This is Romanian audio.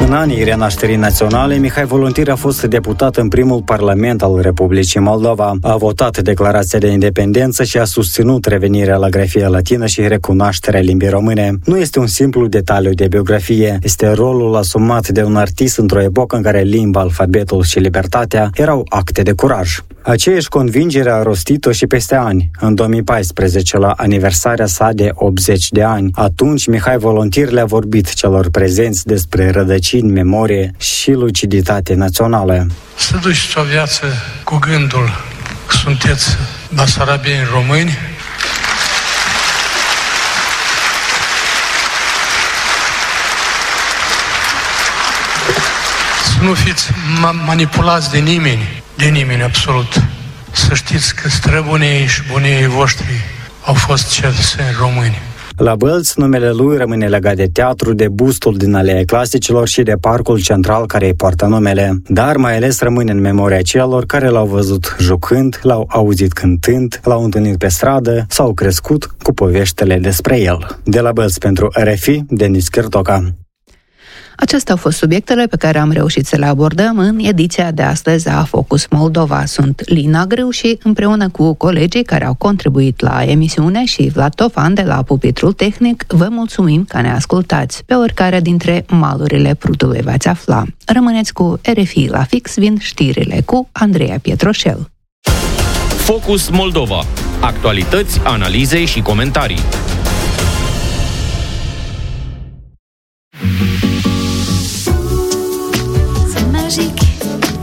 În anii renașterii naționale, Mihai Volontir a fost deputat în primul parlament al Republicii Moldova. A votat declarația de independență și a susținut revenirea la grafia latină și recunoașterea limbii române. Nu este un simplu detaliu de biografie, este rolul asumat de un artist într-o epocă în care limba, alfabetul și libertatea erau acte de curaj. Aceeași convingere a rostit-o și peste ani. În 2014, la aniversarea sa de 80 de ani, atunci Mihai Volontir le-a vorbit celor prezenți despre rădăcini, memorie și luciditate națională. Să duceți o viață cu gândul că sunteți basarabieni români, să nu fiți manipulați de nimeni absolut. Să știți că străbunii și bunii voștri au fost cetățeni români. La Bălți, numele lui rămâne legat de teatru, de bustul din Aleea Clasicilor și de parcul central care îi poartă numele. Dar mai ales rămâne în memoria celor care l-au văzut jucând, l-au auzit cântând, l-au întâlnit pe stradă sau au crescut cu poveștile despre el. De la Bălți pentru RFI, Denis Chirtoca. Acestea au fost subiectele pe care am reușit să le abordăm în ediția de astăzi a Focus Moldova. Sunt Lina Grâu și împreună cu colegii care au contribuit la emisiune și Vlad Tofan de la pupitrul tehnic, vă mulțumim că ne ascultați. Pe oricare dintre malurile Prutului v-ați afla. Rămâneți cu RFI la fix, vin știrile cu Andreea Pietroșel. Focus Moldova. Actualități, analize și comentarii.